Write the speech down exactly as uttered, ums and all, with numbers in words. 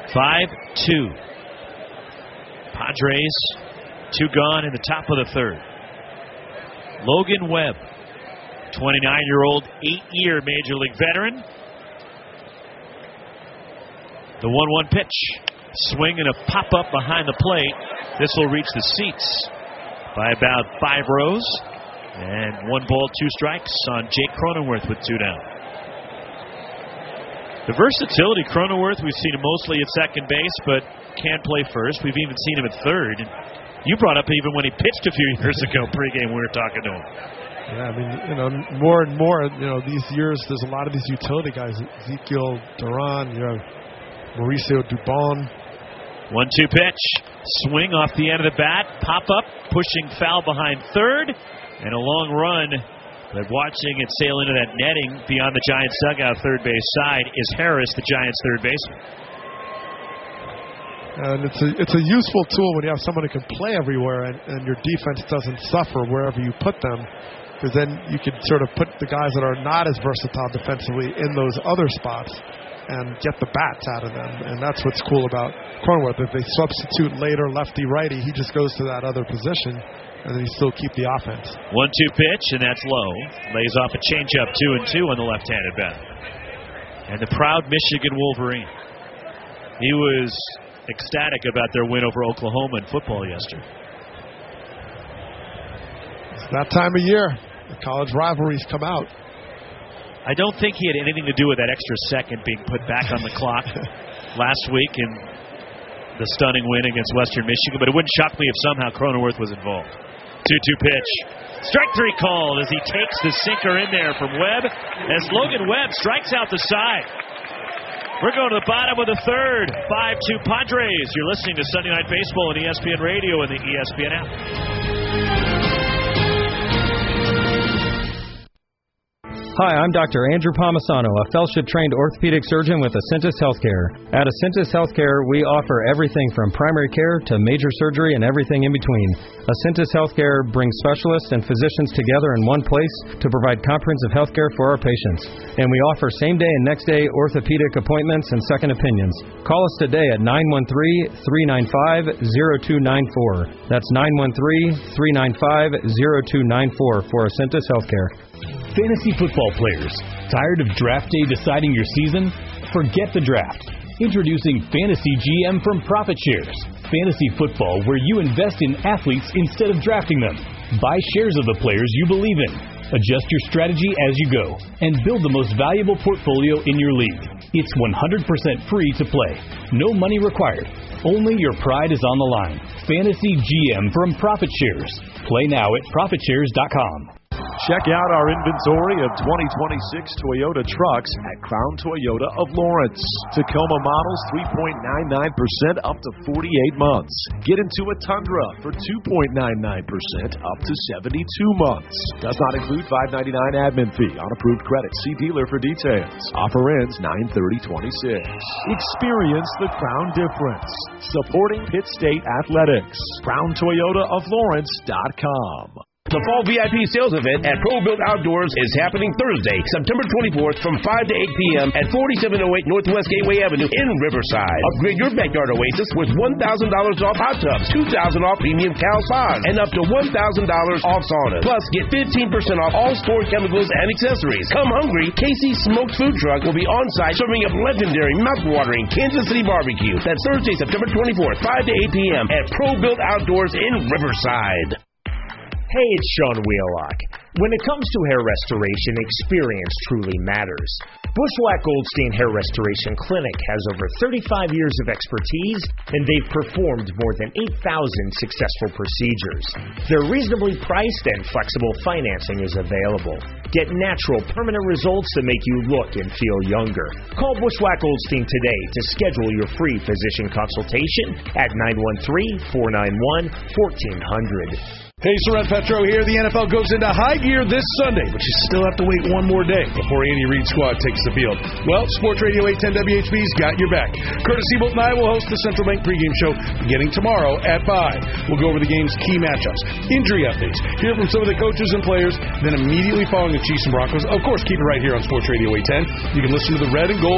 five two. Padres, two gone in the top of the third. Logan Webb, twenty-nine-year-old, eight-year Major League veteran. The one one pitch. Swing and a pop-up behind the plate. This will reach the seats by about five rows. And one ball, two strikes on Jake Cronenworth with two down. The versatility, Cronenworth, we've seen him mostly at second base, but can play first. We've even seen him at third. And you brought up even when he pitched a few years ago pregame, we were talking to him. Yeah, I mean, you know, more and more, you know, these years, there's a lot of these utility guys. Ezekiel Duran, you know, Mauricio Dubon. one two pitch. Swing off the end of the bat. Pop up. Pushing foul behind third. And a long run. But watching it sail into that netting beyond the Giants' dugout third base side is Harris, the Giants' third baseman. And it's a, it's a useful tool when you have someone who can play everywhere and, and your defense doesn't suffer wherever you put them. Because then you can sort of put the guys that are not as versatile defensively in those other spots and get the bats out of them. And that's what's cool about Cronenworth. If they substitute later lefty-righty, he just goes to that other position, and then you still keep the offense. one two pitch, and that's low. Lays off a changeup, two and two on the left-handed batter. And the proud Michigan Wolverine. He was ecstatic about their win over Oklahoma in football yesterday. It's that time of year. The college rivalries come out. I don't think he had anything to do with that extra second being put back on the clock last week in the stunning win against Western Michigan, but it wouldn't shock me if somehow Cronenworth was involved. two two pitch. Strike three called as he takes the sinker in there from Webb as Logan Webb strikes out the side. We're going to the bottom of the third. five two Padres. You're listening to Sunday Night Baseball on E S P N Radio and the E S P N app. Hi, I'm Doctor Andrew Palmisano, a fellowship-trained orthopedic surgeon with Acentus Healthcare. At Acentus Healthcare, we offer everything from primary care to major surgery and everything in between. Acentus Healthcare brings specialists and physicians together in one place to provide comprehensive health care for our patients. And we offer same-day and next-day orthopedic appointments and second opinions. Call us today at nine one three, three nine five, zero two nine four. That's nine one three, three nine five, zero two nine four for Acentus Healthcare. Fantasy football players, tired of draft day deciding your season? Forget the draft. Introducing Fantasy G M from Profit Shares. Fantasy football where you invest in athletes instead of drafting them. Buy shares of the players you believe in. Adjust your strategy as you go. And build the most valuable portfolio in your league. It's one hundred percent free to play. No money required. Only your pride is on the line. Fantasy G M from Profit Shares. Play now at profit shares dot com. Check out our inventory of twenty twenty-six Toyota trucks at Crown Toyota of Lawrence. Tacoma models three point nine nine percent up to forty-eight months. Get into a Tundra for two point nine nine percent up to seventy-two months. Does not include five ninety-nine admin fee on approved credit. See dealer for details. Offer ends nine thirty twenty-six. Experience the Crown difference. Supporting Pitt State Athletics. Crown Toyota of Lawrence dot com. The Fall V I P Sales Event at Pro Built Outdoors is happening Thursday, September twenty-fourth from five to eight p.m. at forty-seven oh eight Northwest Gateway Avenue in Riverside. Upgrade your backyard oasis with one thousand dollars off hot tubs, two thousand dollars off premium Cal spas, and up to one thousand dollars off saunas. Plus, get fifteen percent off all store chemicals and accessories. Come hungry, Casey's Smoked Food Truck will be on site serving up legendary mouth-watering Kansas City barbecue. That's Thursday, September twenty-fourth, five to eight p.m. at Pro Built Outdoors in Riverside. Hey, it's Sean Wheelock. When it comes to hair restoration, experience truly matters. Bushwhack Goldstein Hair Restoration Clinic has over thirty-five years of expertise, and they've performed more than eight thousand successful procedures. Their reasonably priced and flexible financing is available. Get natural, permanent results that make you look and feel younger. Call Bushwhack Goldstein today to schedule your free physician consultation at nine one three, four nine one, one four zero zero. Hey, Soren Petro here. The N F L goes into high gear this Sunday, but you still have to wait one more day before Andy Reid's squad takes the field. Well, Sports Radio eight ten W H B's got your back. Curtis Seabolt and I will host the Central Bank pregame show beginning tomorrow at five. We'll go over the game's key matchups, injury updates, hear from some of the coaches and players, then immediately following the Chiefs and Broncos. Of course, keep it right here on Sports Radio eight ten. You can listen to the Red and Gold